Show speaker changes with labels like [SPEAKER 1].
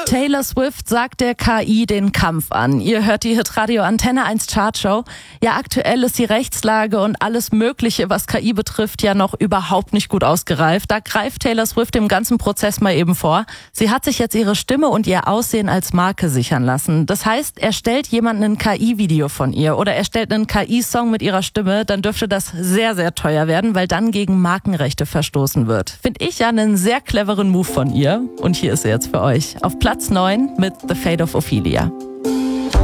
[SPEAKER 1] Taylor Swift sagt der KI den Kampf an. Ihr hört die Hitradio Antenne 1 Chartshow. Ja, aktuell ist die Rechtslage und alles Mögliche, was KI betrifft, ja noch überhaupt nicht gut ausgereift. Da greift Taylor Swift dem ganzen Prozess mal eben vor. Sie hat sich jetzt ihre Stimme und ihr Aussehen als Marke sichern lassen. Das heißt, erstellt jemand ein KI-Video von ihr oder erstellt einen KI-Song mit ihrer Stimme, dann dürfte das sehr, sehr teuer werden, weil dann gegen Markenrechte verstoßen wird. Finde ich ja einen sehr cleveren Move von ihr. Und hier ist sie jetzt für euch. Auf Platz 9 mit The Fate of Ophelia.